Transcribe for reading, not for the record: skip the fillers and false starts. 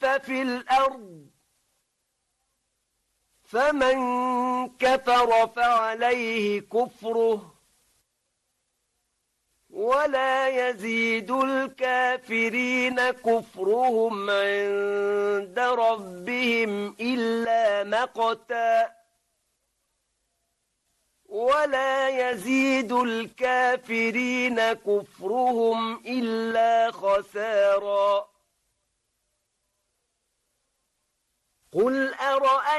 في الأرض فمن كفر فعليه كفره ولا يزيد الكافرين كفرهم عند ربهم إلا مقتا ولا يزيد الكافرين كفرهم إلا خسارا قل أرأيتم